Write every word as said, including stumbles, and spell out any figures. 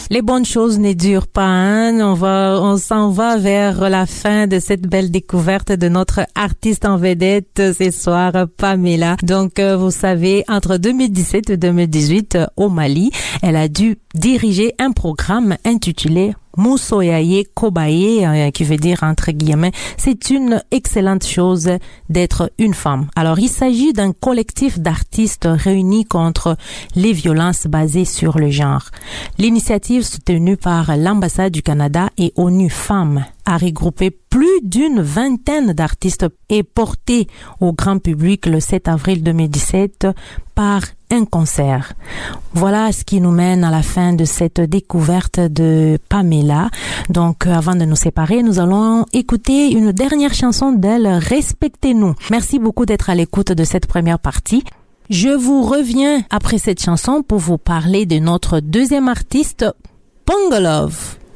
Les bonnes choses ne durent pas, hein. On va, on s'en va vers la fin de cette belle découverte de notre artiste en vedette ce soir, Pamela. Donc, euh, vous savez, entre deux mille dix-sept et deux mille dix-huit, euh, au Mali, elle a dû diriger un programme intitulé Musoyaye Kobaye, euh, qui veut dire entre guillemets, c'est une excellente chose d'être une femme. Alors, il s'agit d'un collectif d'artistes réunis contre les violences basées sur le genre. L'initiative soutenue par l'ambassade du Canada et ONU Femmes a regroupé plus d'une vingtaine d'artistes et porté au grand public le sept avril deux mille dix-sept par un concert. Voilà ce qui nous mène à la fin de cette découverte de Pamela. Donc, avant de nous séparer, nous allons écouter une dernière chanson d'elle, Respectez-nous. Merci beaucoup d'être à l'écoute de cette première partie. Je vous reviens après cette chanson pour vous parler de notre deuxième artiste, Pongolove.